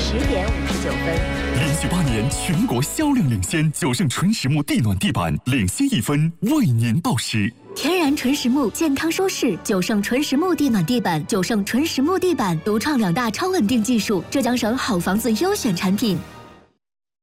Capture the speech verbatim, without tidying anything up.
十点五十九分。 连续八年全国销量领先，九盛纯实木地暖地板领先一分，为您报时。 天然纯实木，健康舒适。九盛纯实木地暖地板，九盛纯实木地板独创两大超稳定技术，浙江省好房子优选产品。